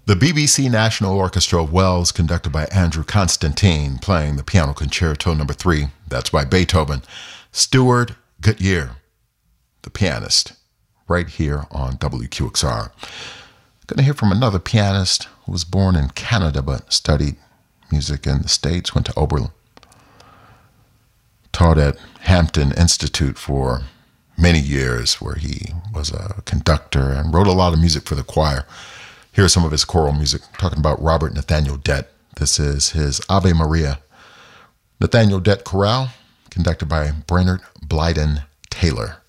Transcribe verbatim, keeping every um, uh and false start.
The B B C National Orchestra of Wales, conducted by Andrew Constantine, playing the Piano Concerto number three. That's by Beethoven. Stuart Goodyear, the pianist, right here on W Q X R. Going to hear from another pianist who was born in Canada but studied music in the States, went to Oberlin, taught at Hampton Institute for many years, where he was a conductor and wrote a lot of music for the choir. Here's some of his choral music, talking about Robert Nathaniel Dett. This is his Ave Maria. Nathaniel Dett Chorale, conducted by Brainerd Blyden Taylor.